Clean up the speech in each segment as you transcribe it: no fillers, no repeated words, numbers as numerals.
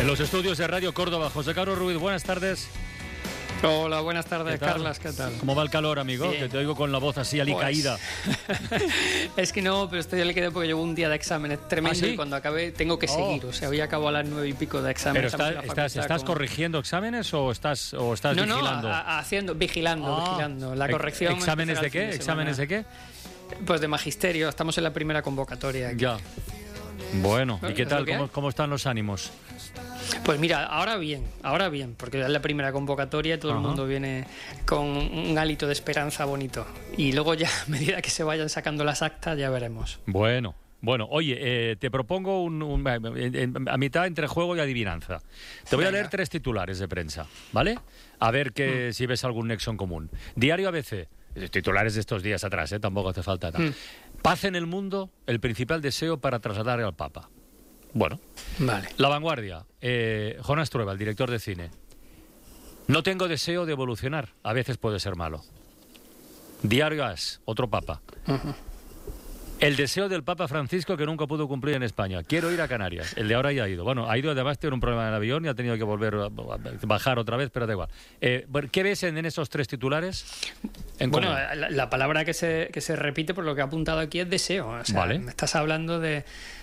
los estudios de Radio Córdoba, José Carlos Ruiz, buenas tardes. Hola, buenas tardes, Carlas, ¿qué tal? ¿Cómo va el calor, amigo? Bien. Que te oigo con la voz así alicaída. Es que no, pero estoy liquidado porque llevo un día de exámenes tremendo. ¿Ah, sí? y cuando acabe tengo que seguir. O sea, hoy acabo a las 9 y pico de exámenes. ¿Pero estás corrigiendo exámenes o estás vigilando? Vigilando. La corrección. ¿Exámenes de qué? ¿Exámenes de qué? Pues de magisterio, estamos en la primera convocatoria aquí. Ya. Bueno, ¿y qué ¿Es tal? lo que hay? ¿Cómo están los ánimos? Pues mira, ahora bien, porque es la primera convocatoria y todo el mundo viene con un hálito de esperanza bonito. Y luego ya, a medida que se vayan sacando las actas, ya veremos. Bueno, oye, te propongo a mitad entre juego y adivinanza. Te voy a leer 3 titulares de prensa, ¿vale? A ver si ves algún nexo en común. Diario ABC, titulares de estos días atrás, tampoco hace falta. Paz en el mundo, el principal deseo para trasladar al Papa. Bueno, vale. La Vanguardia, Jonas Trueba, el director de cine. No tengo deseo de evolucionar, a veces puede ser malo. Diario AS, otro papa. El deseo del Papa Francisco que nunca pudo cumplir en España. Quiero ir a Canarias. El de ahora ya ha ido. Bueno, ha ido, además tiene un problema en el avión y ha tenido que volver a bajar otra vez, pero da igual. ¿Qué ves en esos 3 titulares? Bueno, la palabra que se repite por lo que ha apuntado aquí es deseo. O sea, vale. Me estás hablando de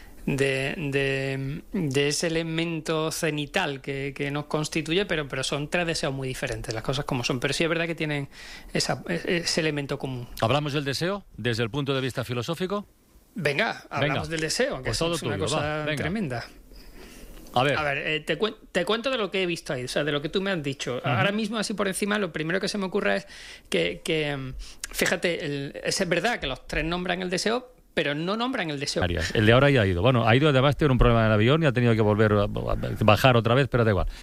ese elemento cenital que nos constituye, pero son 3 deseos muy diferentes, las cosas como son. Pero sí es verdad que tienen ese elemento común. ¿Hablamos del deseo desde el punto de vista filosófico? Venga, hablamos del deseo, que pues es una cosa tremenda. A ver, te cuento de lo que he visto ahí, o sea, de lo que tú me has dicho. Ahora mismo, así por encima, lo primero que se me ocurre es que fíjate, es verdad que los 3 nombran el deseo, pero no nombran el deseo. El de ahora ya ha ido. Bueno, ha ido, además tiene un problema en el avión y ha tenido que volver a bajar otra vez, pero da igual.